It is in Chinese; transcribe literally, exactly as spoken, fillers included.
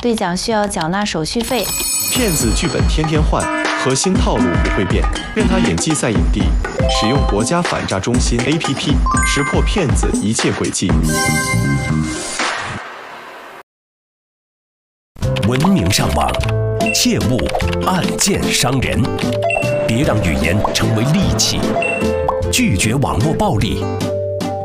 兑奖需要缴纳手续费。 骗子剧本天天换，核心套路不会变，任他演技赛影帝。使用国家反诈中心 A P P， 识破骗子一切诡计。 文明上网，切勿暗箭伤人。别让语言成为利器，拒绝网络暴力，